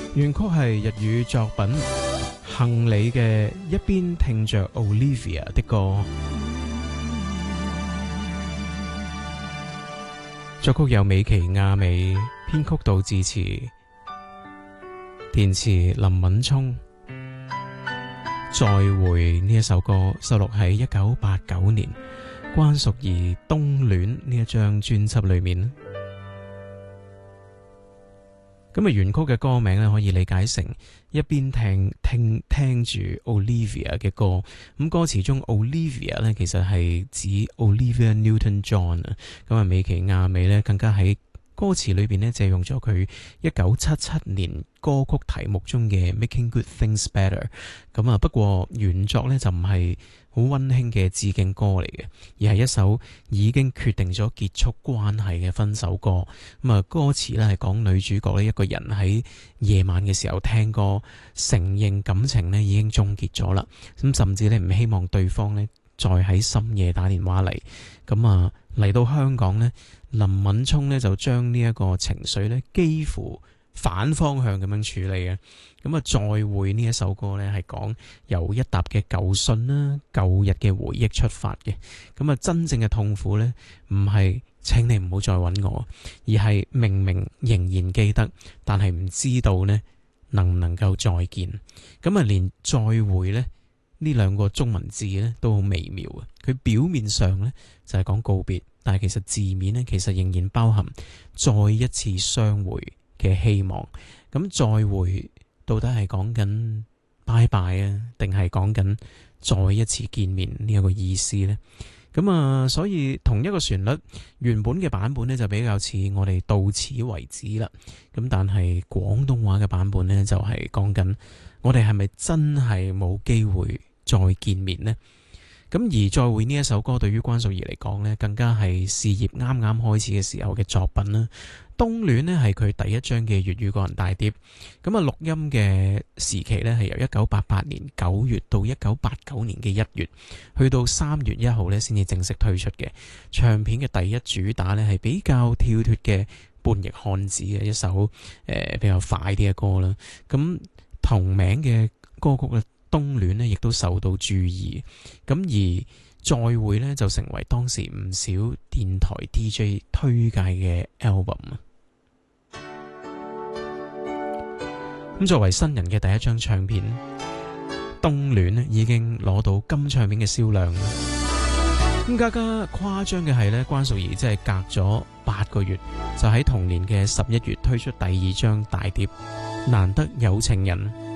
原曲係日語作品幸里嘅一邊聽着 Olivia 的歌，作曲由美崎亞美，編曲杜自持，填詞林敏聰。再會呢一首歌收錄喺1989年關淑怡《冬戀》呢一張專輯裏面。咁原曲嘅歌名咧可以理解成一邊聽住 Olivia 嘅歌，咁歌詞中 Olivia 咧其實係指 Olivia Newton-John 啊，咁美崎亞美咧更加喺歌詞裏邊咧借用咗佢1977年歌曲題目中嘅 Making Good Things Better， 咁不過原作咧就唔係好溫馨嘅致敬歌嚟嘅，而係一首已經決定咗結束關係嘅分手歌。歌詞咧係講女主角咧一個人喺夜晚嘅時候聽歌，承認感情咧已經終結咗啦，咁甚至咧唔希望對方咧再喺深夜打電話嚟。咁嚟到香港咧，林敏聰咧就將呢一個情緒咧幾乎反方向咁樣處理嘅。再會呢一首歌咧係講由一沓嘅舊信啦、舊日嘅回憶出發嘅。真正嘅痛苦咧唔係請你唔好再揾我，而係明明仍然記得，但係唔知道咧能唔能夠再見。連再會咧呢兩個中文字咧都好微妙嘅，佢表面上咧就係講告別，但係其實字面咧其實仍然包含再一次相會嘅希望。再會到底係講緊拜拜啊，定係講緊再一次見面呢一個意思呢？所以同一個旋律，原本嘅版本咧就比較似我哋到此為止啦。但係廣東話嘅版本咧就係講緊我哋係咪真係冇機會再見面呢？而再會呢一首歌對於關淑怡嚟講呢，更加係事業啱啱開始嘅時候嘅作品啦。冬戀呢係佢第一張嘅粵語個人大碟，錄音嘅時期呢係由1988年9月到1989年嘅1月，去到3月1號呢先至正式推出嘅。唱片嘅第一主打呢係比較跳脫嘅叛逆漢子嘅一首比較快啲嘅歌啦。同名嘅歌曲呢，冬戀呢亦都受到注意，而再會呢就成為當時唔少電台 DJ 推介嘅 album。作為新人嘅第一張唱片，冬戀呢已經攞到金唱片嘅銷量。更加誇張嘅係呢，關淑怡即係隔咗8個月，就喺同年嘅11月推出第二張大碟《難得有情人》。